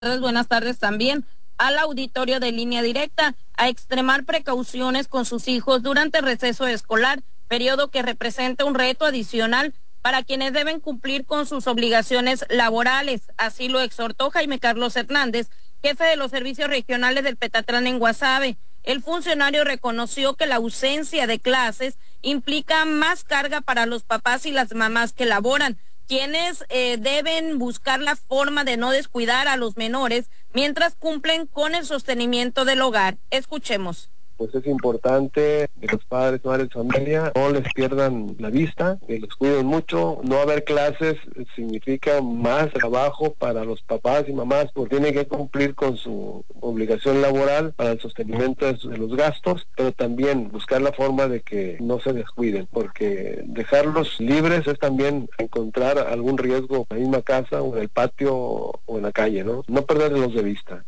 Buenas tardes también al auditorio de Línea Directa, a extremar precauciones con sus hijos durante el receso escolar, periodo que representa un reto adicional para quienes deben cumplir con sus obligaciones laborales. Así lo exhortó Jaime Carlos Hernández, jefe de los servicios regionales del Petatlán en Guasave. El funcionario reconoció que la ausencia de clases implica más carga para los papás y las mamás que laboran, quienes deben buscar la forma de no descuidar a los menores mientras cumplen con el sostenimiento del hogar. Escuchemos. Pues es importante que los padres, madres de familia no les pierdan la vista, que los cuiden mucho. No haber clases significa más trabajo para los papás y mamás, porque tienen que cumplir con su obligación laboral para el sostenimiento de los gastos, pero también buscar la forma de que no se descuiden, porque dejarlos libres es también encontrar algún riesgo en la misma casa o en el patio o en la calle, ¿no? No perderlos de vista.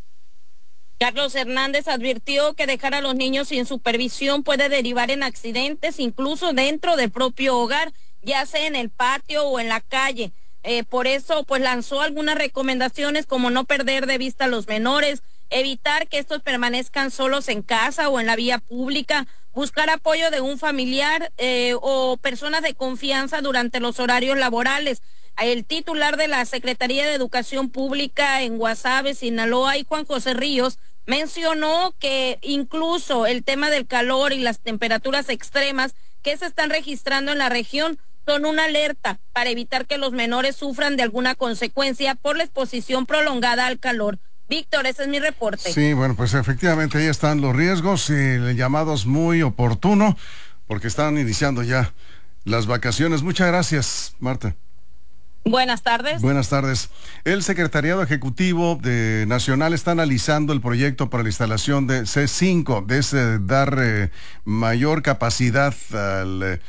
Carlos Hernández advirtió que dejar a los niños sin supervisión puede derivar en accidentes, incluso dentro del propio hogar, ya sea en el patio o en la calle. Por eso, pues lanzó algunas recomendaciones como no perder de vista a los menores, evitar que estos permanezcan solos en casa o en la vía pública, buscar apoyo de un familiar o personas de confianza durante los horarios laborales. El titular de la Secretaría de Educación Pública en Guasave, Sinaloa, y Juan José Ríos, mencionó que incluso el tema del calor y las temperaturas extremas que se están registrando en la región son una alerta para evitar que los menores sufran de alguna consecuencia por la exposición prolongada al calor. Víctor, ese es mi reporte. Sí, bueno, pues efectivamente ahí están los riesgos y el llamado es muy oportuno porque están iniciando ya las vacaciones. Muchas gracias, Marta. Buenas tardes. Buenas tardes. El Secretariado Ejecutivo Nacional está analizando el proyecto para la instalación de C5, de dar mayor capacidad al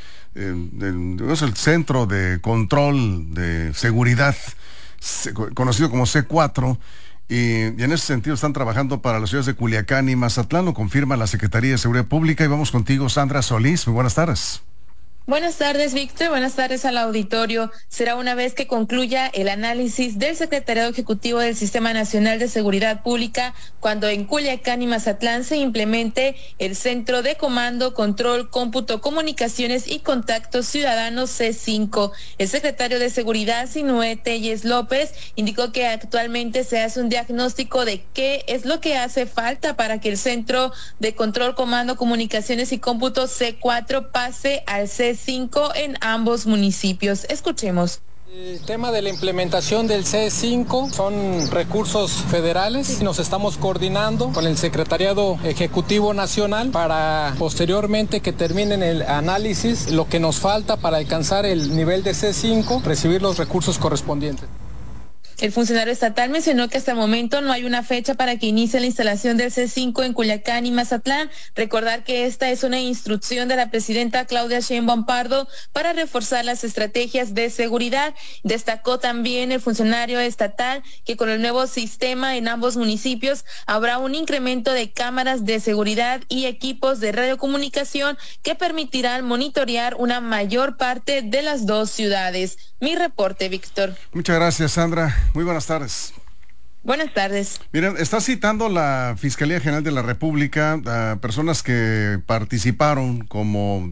el Centro de Control de Seguridad, conocido como C4, y en ese sentido están trabajando para las ciudades de Culiacán y Mazatlán, lo confirma la Secretaría de Seguridad Pública. Y vamos contigo, Sandra Solís. Muy buenas tardes. Buenas tardes, Víctor. Buenas tardes al auditorio. Será una vez que concluya el análisis del Secretariado Ejecutivo del Sistema Nacional de Seguridad Pública cuando en Culiacán y Mazatlán se implemente el Centro de Comando, Control, Cómputo, Comunicaciones y Contactos Ciudadanos C5. El secretario de Seguridad, Sinué Telles López, indicó que actualmente se hace un diagnóstico de qué es lo que hace falta para que el Centro de Control, Comando, Comunicaciones y Cómputo C4 pase al C5 en ambos municipios. Escuchemos. El tema de la implementación del C5 son recursos federales. Nos estamos coordinando con el Secretariado Ejecutivo Nacional para posteriormente que terminen el análisis, lo que nos falta para alcanzar el nivel de C5, recibir los recursos correspondientes. El funcionario estatal mencionó que hasta el momento no hay una fecha para que inicie la instalación del C5 en Culiacán y Mazatlán. Recordar que esta es una instrucción de la presidenta Claudia Sheinbaum Pardo para reforzar las estrategias de seguridad. Destacó también el funcionario estatal que con el nuevo sistema en ambos municipios habrá un incremento de cámaras de seguridad y equipos de radiocomunicación que permitirán monitorear una mayor parte de las dos ciudades. Mi reporte, Víctor. Muchas gracias, Sandra. Muy buenas tardes. Buenas tardes. Miren, está citando la Fiscalía General de la República a personas que participaron como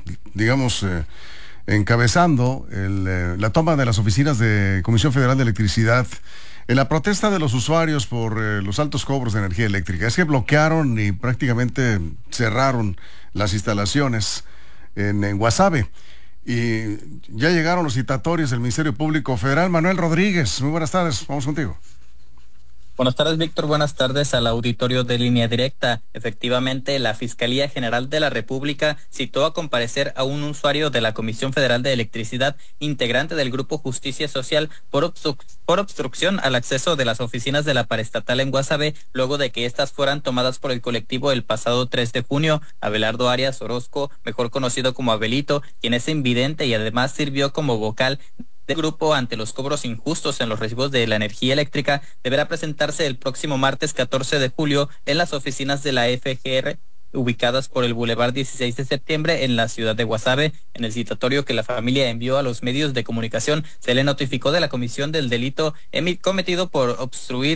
encabezando la toma de las oficinas de Comisión Federal de Electricidad en la protesta de los usuarios por los altos cobros de energía eléctrica. Es que bloquearon y prácticamente cerraron las instalaciones en Guasave. Y ya llegaron los citatorios del Ministerio Público Federal. Manuel Rodríguez, muy buenas tardes, vamos contigo. Buenas tardes, Víctor. Buenas tardes al auditorio de Línea Directa. Efectivamente, la Fiscalía General de la República citó a comparecer a un usuario de la Comisión Federal de Electricidad, integrante del Grupo Justicia Social, por obstrucción al acceso de las oficinas de la paraestatal en Guasave, luego de que estas fueran tomadas por el colectivo el pasado 3 de junio. Abelardo Arias Orozco, mejor conocido como Abelito, quien es invidente y además sirvió como vocal del grupo ante los cobros injustos en los recibos de la energía eléctrica, deberá presentarse el próximo martes 14 de julio en las oficinas de la FGR ubicadas por el Boulevard 16 de septiembre en la ciudad de Guasave. En el citatorio que la familia envió a los medios de comunicación, se le notificó de la comisión del delito cometido por obstruir